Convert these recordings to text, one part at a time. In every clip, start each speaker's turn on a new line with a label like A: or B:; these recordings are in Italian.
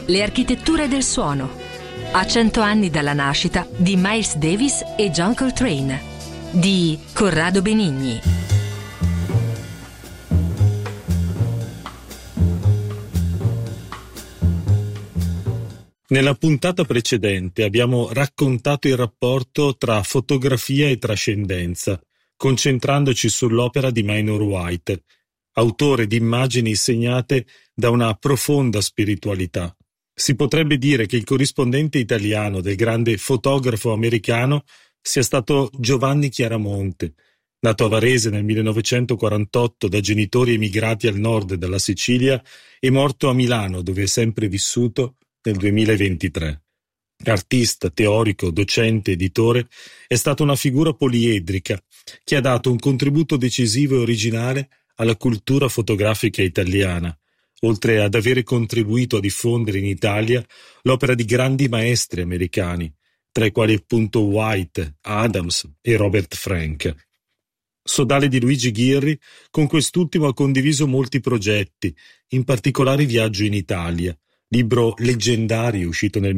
A: Le architetture del suono. A 100 anni dalla nascita di Miles Davis e John Coltrane, di Corrado Benigni.
B: Nella puntata precedente abbiamo raccontato il rapporto tra fotografia e trascendenza, concentrandoci sull'opera di Minor White, autore di immagini segnate da una profonda spiritualità. Si potrebbe dire che il corrispondente italiano del grande fotografo americano sia stato Giovanni Chiaramonte, nato a Varese nel 1948 da genitori emigrati al nord della Sicilia e morto a Milano, dove è sempre vissuto, nel 2023. Artista, teorico, docente, editore, è stata una figura poliedrica che ha dato un contributo decisivo e originale alla cultura fotografica italiana, oltre ad avere contribuito a diffondere in Italia l'opera di grandi maestri americani, tra i quali appunto White, Adams e Robert Frank. Sodale di Luigi Ghirri, con quest'ultimo ha condiviso molti progetti, in particolare Viaggio in Italia, libro leggendario uscito nel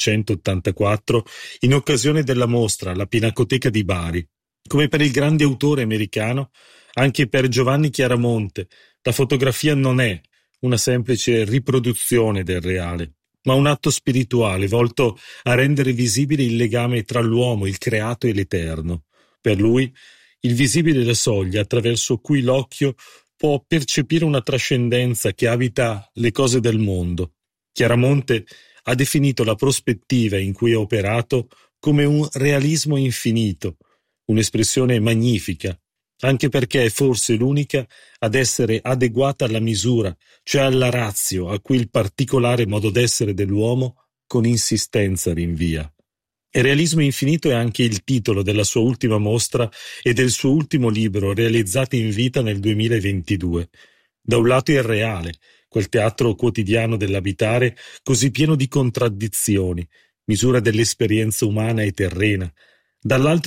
B: 1984 in occasione della mostra alla Pinacoteca di Bari. Come per il grande autore americano, anche per Giovanni Chiaramonte, la fotografia non è una semplice riproduzione del reale, ma un atto spirituale volto a rendere visibile il legame tra l'uomo, il creato e l'eterno. Per lui, il visibile è la soglia attraverso cui l'occhio può percepire una trascendenza che abita le cose del mondo. Chiaramonte ha definito la prospettiva in cui ha operato come un realismo infinito, un'espressione magnifica, anche perché è forse l'unica ad essere adeguata alla misura, cioè alla ratio a cui il particolare modo d'essere dell'uomo con insistenza rinvia. E Realismo infinito è anche il titolo della sua ultima mostra e del suo ultimo libro realizzato in vita nel 2022. Da un lato il reale, quel teatro quotidiano dell'abitare così pieno di contraddizioni, misura dell'esperienza umana e terrena, dall'altro